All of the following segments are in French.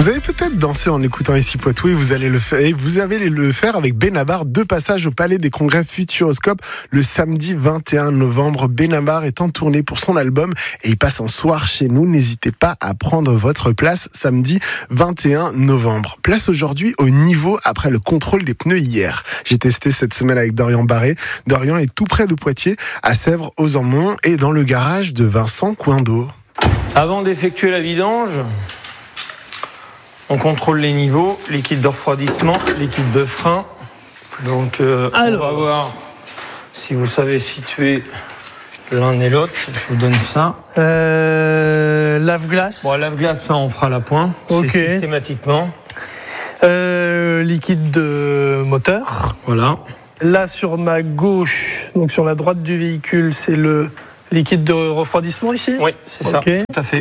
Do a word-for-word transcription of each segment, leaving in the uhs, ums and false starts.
Vous avez peut-être dansé en écoutant Ici Poitou et vous allez le faire, et vous allez le faire avec Benabar. Deux passages au Palais des Congrès Futuroscope le samedi vingt et un novembre. Benabar est en tournée pour son album et il passe un soir chez nous. N'hésitez pas à prendre votre place samedi vingt et un novembre. Place aujourd'hui au niveau après le contrôle des pneus hier. J'ai testé cette semaine avec Dorian Barré. Dorian est tout près de Poitiers, à Sèvres, aux Ammons et dans le garage de Vincent Coindot. Avant d'effectuer la vidange, on contrôle les niveaux, liquide de refroidissement, liquide de frein. Donc euh, on va voir si vous savez situer l'un et l'autre. Je vous donne ça. Euh, lave-glace. Bon, lave-glace, ça on fera la pointe. Okay. C'est systématiquement. Euh, liquide de moteur. Voilà. Là sur ma gauche, donc sur la droite du véhicule, c'est le liquide de refroidissement ici. Oui, c'est okay. ça. Tout à fait.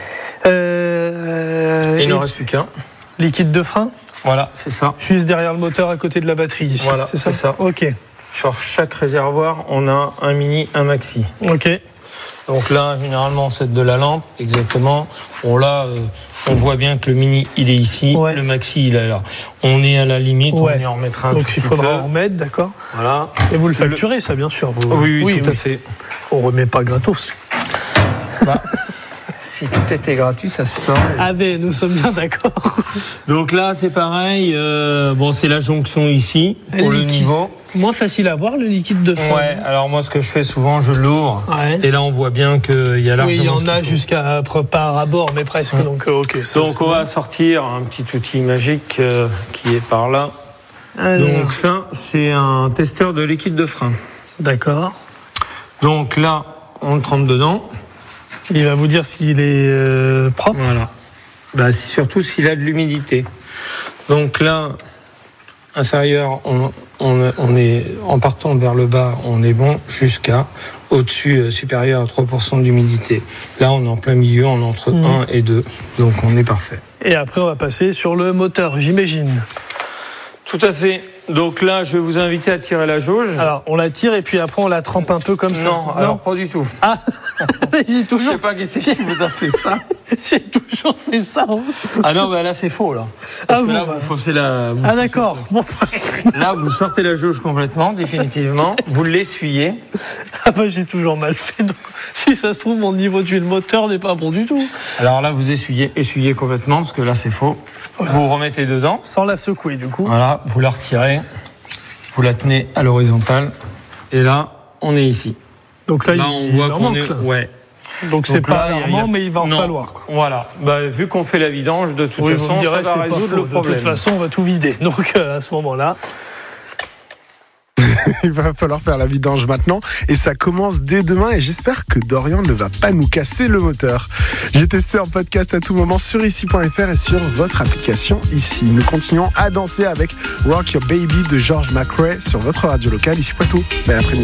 Euh, il n'en reste plus qu'un. Liquide de frein. Voilà, c'est ça. Juste derrière le moteur, à côté de la batterie ici. Voilà, c'est ça. C'est ça. Ok. Sur chaque réservoir, on a un mini, un maxi. Ok. Donc là, généralement, c'est de la lampe, exactement. Bon là, euh, on voit bien que le mini, il est ici, ouais. Le maxi, il est là. On est à la limite, ouais. On y en remettra un Donc tout petit peu. Donc il faudra en remettre, d'accord. Voilà. Et vous le facturez, ça, bien sûr. Vous... Oui, oui, oui, tout oui. à fait. On remet pas gratos. Bah, si tout était gratuit, ça se sort. Ah mais nous sommes bien d'accord. Donc là, c'est pareil. Euh, bon, c'est la jonction ici pour le, le niveau. Moins facile à voir le liquide de frein. Ouais. Alors moi, ce que je fais souvent, je l'ouvre. Ouais. Et là, on voit bien qu'il y a largement. Oui, il y en a jusqu'à pas à bord, mais presque. Hum. Donc ok. Ça, donc on va sortir un petit outil magique euh, qui est par là. Alors. Donc ça, c'est un testeur de liquide de frein. D'accord. Donc là, on le trempe dedans. Il va vous dire s'il est euh, propre. Voilà. Bah, c'est surtout s'il a de l'humidité. Donc là, inférieur, on, on, on est en partant vers le bas, on est bon jusqu'à au-dessus, euh, supérieur à trois pour cent d'humidité. Là, on est en plein milieu, on est entre mmh. un et deux, donc on est parfait. Et après, on va passer sur le moteur, j'imagine. Tout à fait. Donc là, je vais vous inviter à tirer la jauge. Alors, on la tire et puis après, on la trempe un peu comme non, ça. Non, alors pas du tout. Ah, j'ai toujours... Je sais pas qui c'est qui vous a fait ça. J'ai toujours fait ça. Hein. Ah non, bah là, c'est faux, là. Parce ah que bon, là, bah... vous faussez la... Vous ah d'accord. Bon. Là, vous sortez la jauge complètement, définitivement. Vous l'essuyez. Ah bah, j'ai toujours mal fait. Donc, si ça se trouve, mon niveau d'huile moteur n'est pas bon du tout. Alors là, vous essuyez, essuyez complètement, parce que là, c'est faux. Voilà. Vous remettez dedans. Sans la secouer, du coup. Voilà, vous la retirez. Vous la tenez à l'horizontale. Et là, on est ici. Donc là, là il, on voit il qu'on manque, est... là. Ouais. Donc, Donc c'est pas alarmant, mais il va en non. falloir. Quoi. Voilà. Bah, vu qu'on fait la vidange, de toute oui, façon, direz, ça va résoudre le problème. De toute façon, on va tout vider. Donc euh, à ce moment-là... Il va falloir faire la vidange maintenant et ça commence dès demain et j'espère que Dorian ne va pas nous casser le moteur. J'ai testé en podcast à tout moment sur ici point f r et sur votre application ici. Nous continuons à danser avec Rock Your Baby de George McRae sur votre radio locale ici Poitou. Belle après-midi.